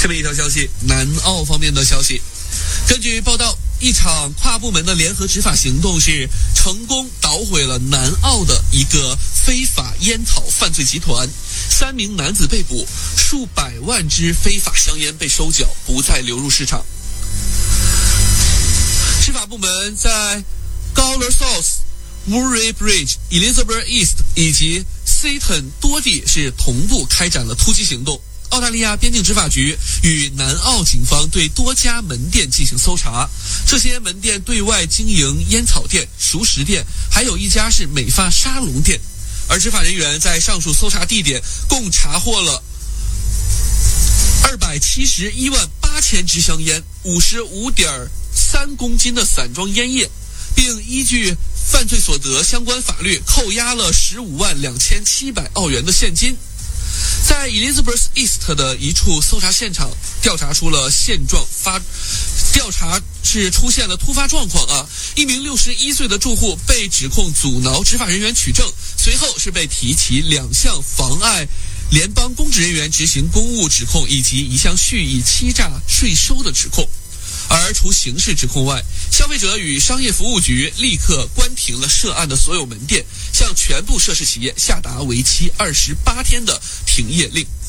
下面一条消息，南澳方面的消息，根据报道，一场跨部门的联合执法行动是成功捣毁了南澳的一个非法烟草犯罪集团，3名男子被捕，数百万支非法香烟被收缴，不再流入市场。执法部门在 Gawler South、Murray Bridge、Elizabeth East 以及 Seaton 多地是同步开展了突击行动。澳大利亚边境执法局与南澳警方对多家门店进行搜查，这些门店对外经营烟草店、熟食店，还有一家是美发沙龙店。而执法人员在上述搜查地点共查获了271万8000支香烟、55.3公斤的散装烟叶，并依据犯罪所得相关法律扣押了15万2700澳元的现金。在 Elizabeth East 的一处搜查现场，调查出现了突发状况啊！一名61岁的住户被指控阻挠执法人员取证，随后是被提起2项妨碍联邦公职人员执行公务指控，以及1项蓄意欺诈税收的指控。而除刑事指控外，消费者与商业服务局立刻关停了涉案的所有门店，向全部涉事企业下达为期28天的停业令。